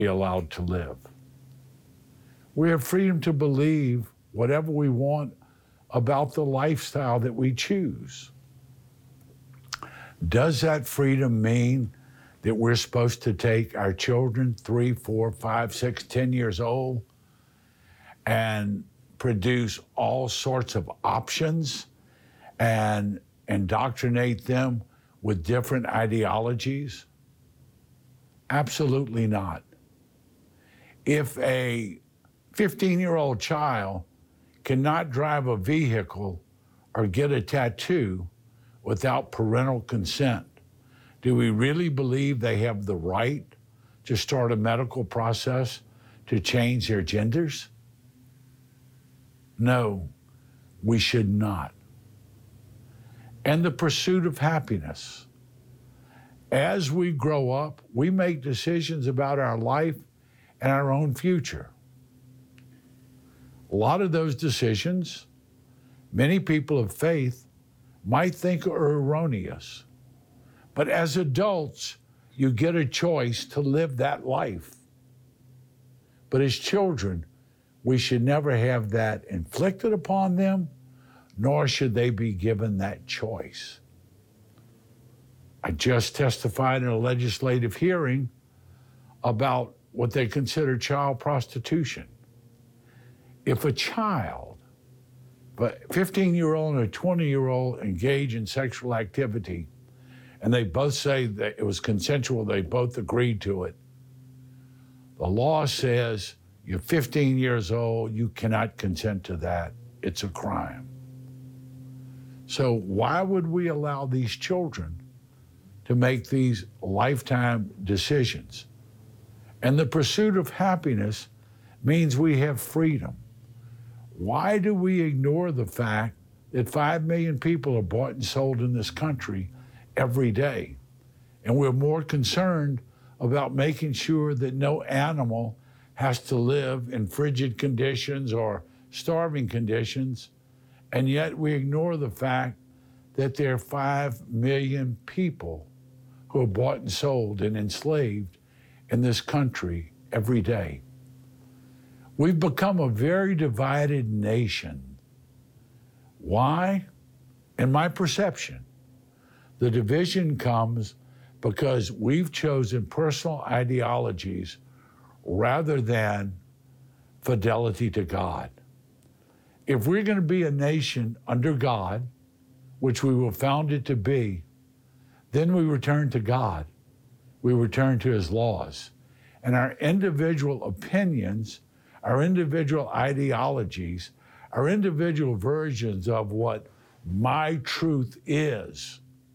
be allowed to live. We have freedom to believe whatever we want about the lifestyle that we choose. Does that freedom mean that we're supposed to take our children 3, 4, 5, 6, 10 years old and produce all sorts of options and indoctrinate them with different ideologies? Absolutely not. If a 15-year-old child cannot drive a vehicle or get a tattoo without parental consent, do we really believe they have the right to start a medical process to change their genders? No, we should not. And the pursuit of happiness. As we grow up, we make decisions about our life and our own future. A lot of those decisions, many people of faith might think are erroneous. But as adults, you get a choice to live that life. But as children, we should never have that inflicted upon them, nor should they be given that choice. I just testified in a legislative hearing about what they consider child prostitution. If a child, but 15-year-old and a 20-year-old engage in sexual activity, and they both say that it was consensual, they both agreed to it, the law says you're 15 years old, you cannot consent to that. It's a crime. So why would we allow these children to make these lifetime decisions? And the pursuit of happiness means we have freedom. Why do we ignore the fact that 5 million people are bought and sold in this country every day? And we're more concerned about making sure that no animal has to live in frigid conditions or starving conditions, and yet we ignore the fact that there are 5 million people who are bought and sold and enslaved in this country every day. We've become a very divided nation. Why? In my perception, the division comes because we've chosen personal ideologies rather than fidelity to God. If we're going to be a nation under God, which we were founded to be, then we return to God. We return to His laws. And our individual opinions, our individual ideologies, our individual versions of what my truth is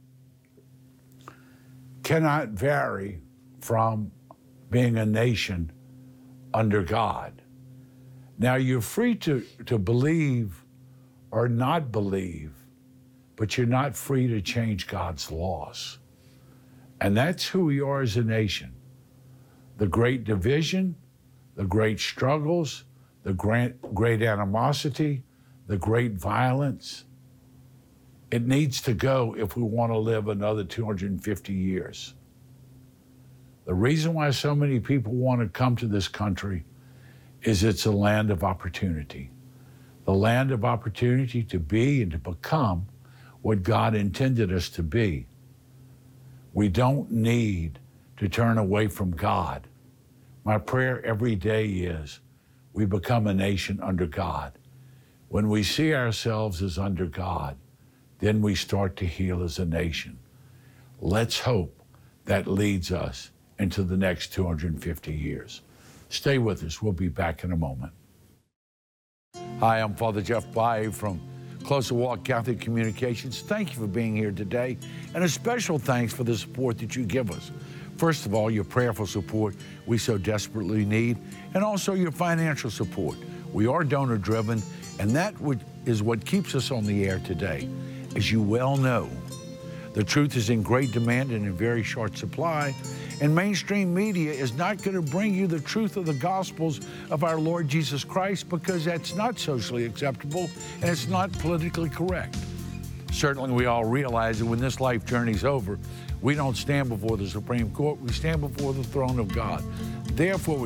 cannot vary from being a nation under God. Now, you're free to believe or not believe, but you're not free to change God's laws. And that's who we are as a nation. The great division, the great struggles, the great animosity, the great violence, it needs to go if we want to live another 250 years. The reason why so many people want to come to this country is it's a land of opportunity. The land of opportunity to be and to become what God intended us to be. We don't need to turn away from God. My prayer every day is we become a nation under God. When we see ourselves as under God, then we start to heal as a nation. Let's hope that leads us into the next 250 years. Stay with us. We'll be back in a moment. Hi, I'm Father Jeff Bayou from Closer Walk Catholic Communications. Thank you for being here today, and a special thanks for the support that you give us. First of all, your prayerful support we so desperately need, and also your financial support. We are donor-driven, and that is what keeps us on the air today. As you well know, the truth is in great demand and in very short supply, and mainstream media is not going to bring you the truth of the Gospels of our Lord Jesus Christ because that's not socially acceptable and it's not politically correct. Certainly we all realize that when this life journey's over, we don't stand before the Supreme Court, we stand before the throne of God. Therefore,